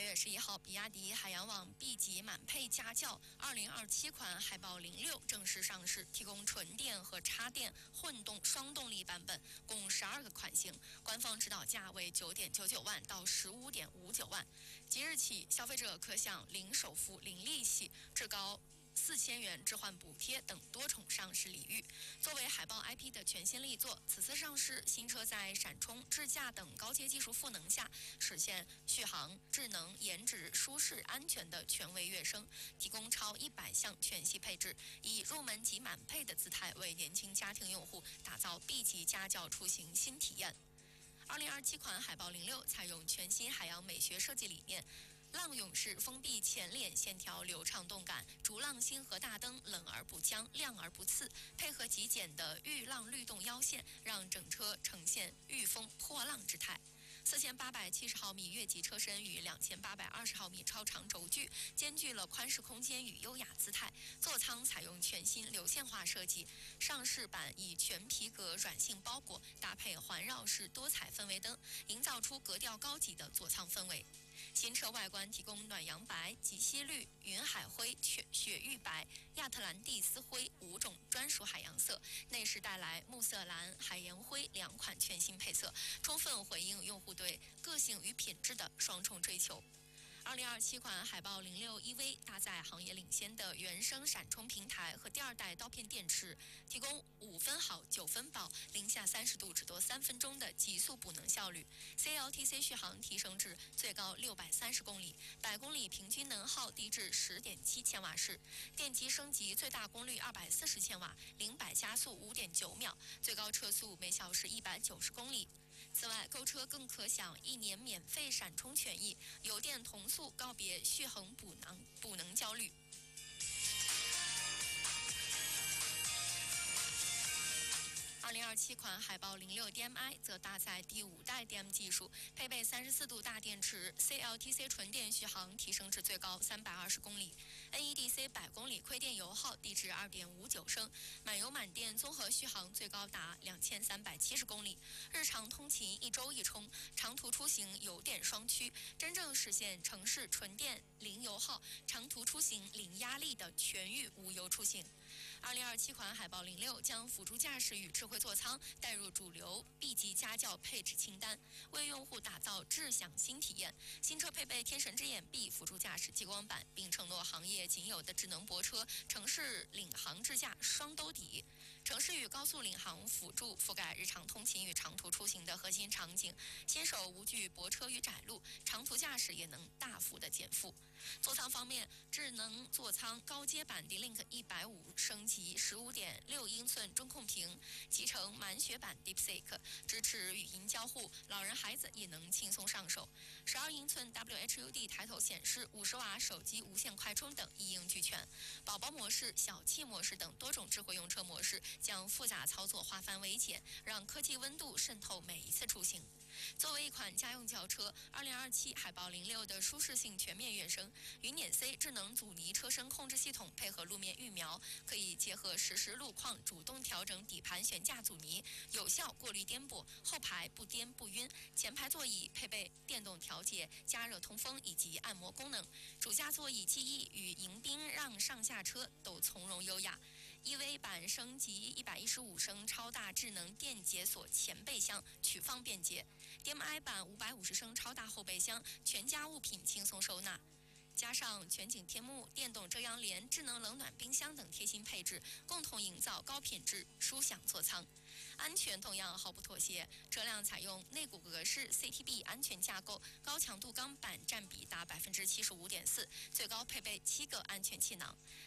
月11号，比亚迪海洋网 B 级满配家轿2027款海豹06正式上市，提供纯电和插电混动双动力版本，共12个款型，官方指导价为9.99万到15.59万。即日起，消费者可享零首付、零利息，至高4000元置换补贴等多重上市礼遇。作为海豹 IP 的全新力作，此次上市新车在闪充、智驾等高阶技术赋能下，实现续航、智能、颜值、舒适、安全的全位跃升，提供超100项全系配置，以入门级满配的姿态为年轻家庭用户打造 B 级家轿出行新体验。2027款海豹06采用全新海洋美学设计理念。浪涌式封闭前脸线条流畅动感，逐浪星河大灯冷而不僵，亮而不刺，配合极简的御浪律动腰线，让整车呈现御风破浪之态。4870毫米越级车身与2820毫米超长轴距，兼具了宽适空间与优雅姿态。座舱采用全新流线化设计，上饰板以全皮革软性包裹，搭配环绕式多彩氛围灯，营造出格调高级的座舱氛围。新车外观提供暖阳白、极烯绿、云海灰、雪域白、亚特兰蒂斯灰5种专属海洋色，内饰带来暮色蓝、海盐灰2款全新配色，充分回应用户对个性与品质的双重追求。2027款海豹06 EV 搭载行业领先的原生闪充平台和第2代刀片电池，提供5分好9分饱，零下30度只多3分钟的极速补能效率。CLTC 续航提升至最高630公里，100公里平均能耗低至10.7千瓦时。电机升级最大功率240千瓦，0-100加速5.9秒，最高车速每小时190公里。此外，购车更可享1年免费闪充权益，油电同速告别续航补能焦虑。2027款海豹06 DM-i 则搭载第5代 DM 技术，配备34度大电池 ，CLTC 纯电续航提升至最高320公里 ，NEDC 100公里亏电油耗低至2.59升，满油满电综合续航最高达2370公里。日常通勤1周1充，长途出行油电双驱，真正实现城市纯电零油耗、长途出行零压力的全域无油出行。2027款海豹06将辅助驾驶与智慧座舱带入主流 B 级家轿配置清单，为用户打造智享新体验。新车配备天神之眼 B 辅助驾驶激光板，并承诺行业仅有的智能泊车、城市领航智驾双兜底。城市与高速领航辅助覆盖日常通勤与长途出行的核心场景，新手无惧泊车与窄路，长途驾驶也能大幅的减负。座舱方面，智能座舱高阶版 D-Link 150升级15.6英寸中控屏，集成满血版 DeepSeek， 支持语音交互，老人孩子也能轻松上手。12英寸 WHUD 抬头显示，50瓦手机无线快充等一应俱全。宝宝模式、小气模式等多种智慧用车模式将复杂操作化繁为简，让科技温度渗透每一次出行。作为一款家用轿车，2027海豹06的舒适性全面跃升。云辇 C 智能阻尼车身控制系统配合路面预瞄，可以结合实时路况主动调整底盘悬架阻尼，有效过滤颠簸，后排不颠不晕。前排座椅配备电动调节、加热通风以及按摩功能，主驾座椅记忆与迎宾让上下车都从容优雅。EV 版升级115升超大智能电解锁前备箱，取放便捷。DM-i 版550升超大后备箱，全家物品轻松收纳。加上全景天幕、电动遮阳帘、智能冷暖冰箱等贴心配置，共同营造高品质舒享座舱。安全同样毫不妥协，车辆采用内骨骼式 CTB 安全架构，高强度钢板占比达75.4%，最高配备7个安全气囊。